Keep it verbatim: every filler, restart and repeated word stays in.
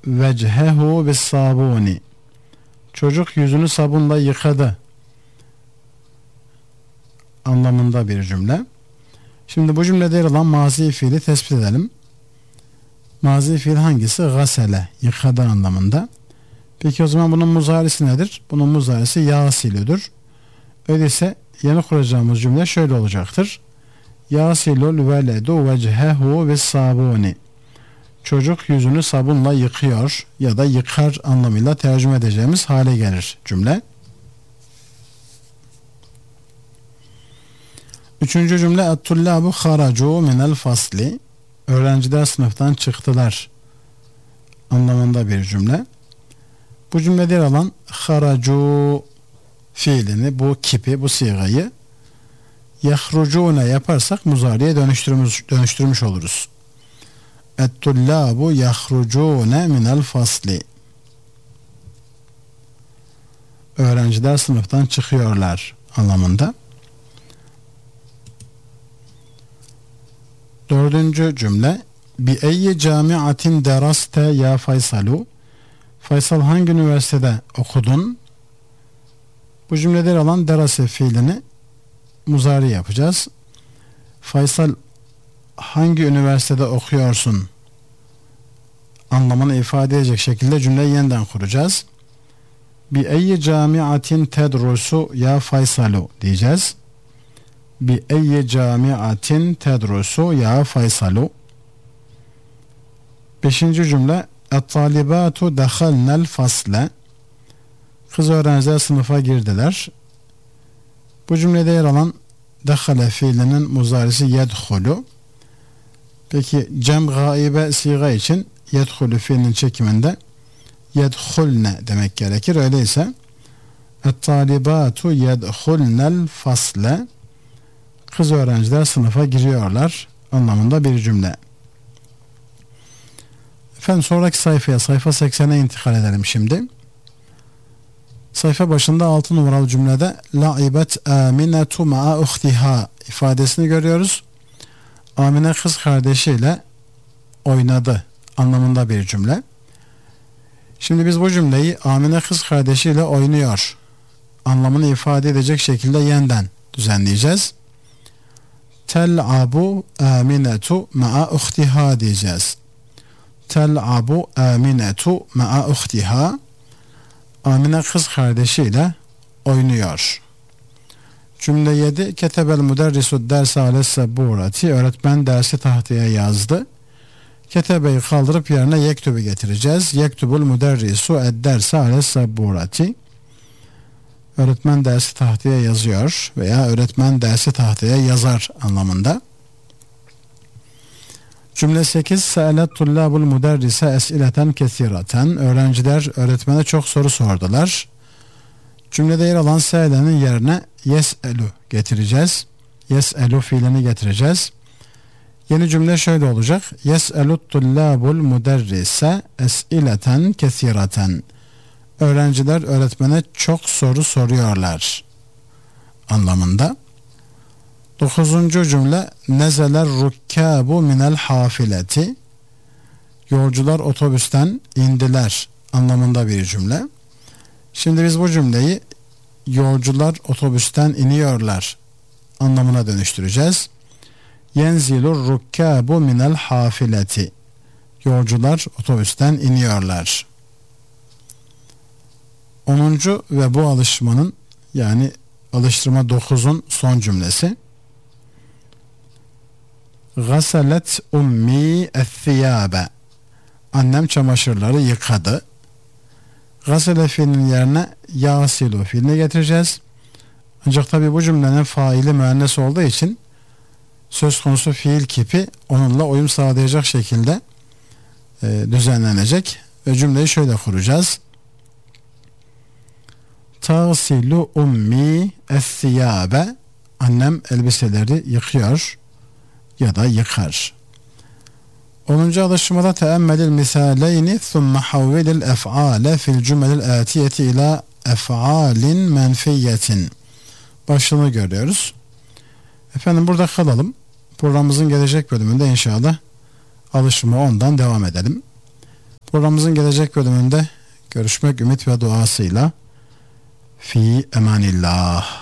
vecehehu bis sabuni. Çocuk yüzünü sabunla yıkadı anlamında bir cümle. Şimdi bu cümlede yer alan mazi fiili tespit edelim. Mazi fiil hangisi? Gasele, yıkadı anlamında. Peki o zaman bunun muzarisi nedir? Bunun muzarisi yasilüdür. Öyleyse yeni kuracağımız cümle şöyle olacaktır. Yasilul veledu vecehehu bis sabuni. Çocuk yüzünü sabunla yıkıyor ya da yıkar anlamıyla tercüme edeceğimiz hale gelir cümle. Üçüncü cümle et-tullabu haracu minel fasli. Öğrenciler sınıftan çıktılar anlamında bir cümle. Bu cümlede yer alan haracu fiilini, bu kipi, bu sigayı yahrucune yaparsak muzariye dönüştürmüş, dönüştürmüş oluruz. Et-tullabu yahrucune minel fasli. Öğrenciler sınıftan çıkıyorlar anlamında. Dördüncü cümle bi eyyi camiatin deraste ya Faysalu. Faysal hangi üniversitede okudun? Bu cümlede yer alan derase fiilini muzari yapacağız. Faysal hangi üniversitede okuyorsun anlamını ifade edecek şekilde cümleyi yeniden kuracağız. Bi eyyi camiatin tedrusu ya Faysalu diyeceğiz. Bi eyyi camiatin tedrusu ya Faysalu. Beşinci cümle et-talibatu dakhalnel fasle. Kız öğrenciler sınıfa girdiler. Bu cümlede yer alan dakhale fiilinin muzarisi yedhulu. Peki cem gaibe siga için yedhulu fiilinin çekiminde yedhulne demek gerekir. Öyleyse et-talibatu yedhulnel fasle. Kız öğrenciler sınıfa giriyorlar anlamında bir cümle. Efendim sonraki sayfaya, sayfa seksene intikal edelim şimdi. Sayfa başında altı numaralı cümlede la'ibet aminetu ma'a uhtiha ifadesini görüyoruz. Amine kız kardeşiyle oynadı anlamında bir cümle. Şimdi biz bu cümleyi Amine kız kardeşiyle oynuyor anlamını ifade edecek şekilde yeniden düzenleyeceğiz. Tel'abu aminetu ma'a uhtiha diyeceğiz. Tel'abu aminetu ma'a uhtiha. Amine kız kardeşiyle oynuyor. Cümle yedi. Ketebel müderrisu derse ale sebburati. Öğretmen dersi tahtaya yazdı. Ketebeyi kaldırıp yerine yektubu getireceğiz. Yektubul müderrisu ed derse ale sebburati. Öğretmen dersi tahtaya yazıyor veya öğretmen dersi tahtaya yazar anlamında. Cümle sekiz. Se'elet tullabul müderrise es'ileten kesiraten. Öğrenciler öğretmene çok soru sordular. Cümlede yer alan se'elenin yerine yes'elu getireceğiz. Yes'elu fiilini getireceğiz. Yeni cümle şöyle olacak. Yes'elut tullabul müderrise es'ileten kesiraten. Öğrenciler öğretmene çok soru soruyorlar anlamında. Dokuzuncu cümle nezeler rukkabu minel hafileti. Yolcular otobüsten indiler anlamında bir cümle. Şimdi biz bu cümleyi yolcular otobüsten iniyorlar anlamına dönüştüreceğiz. Yenzilur rukkabu minel hafileti. Yolcular otobüsten iniyorlar. onuncu ve bu alıştırmanın yani alıştırma dokuzun son cümlesi. Gasalet ummi ethiyâbe. Annem çamaşırları yıkadı. Gasele fiilinin yerine yasilu fiilini getireceğiz. Ancak tabi bu cümlenin faili müennes olduğu için söz konusu fiil kipi onunla uyum sağlayacak şekilde e, düzenlenecek ve cümleyi şöyle kuracağız. Tağsilu ummi ethiyâbe. Annem elbiseleri yıkıyor ya da yıkar. onuncu alıştırmada teemmelil misaleyni thumme havvilil ef'ale fil cümelil atiyeti ila ef'alin menfiyetin başlığını görüyoruz. Efendim burada kalalım. Programımızın gelecek bölümünde inşallah alıştırma ondan devam edelim. Programımızın gelecek bölümünde görüşmek ümit ve duasıyla. Fi emanillah.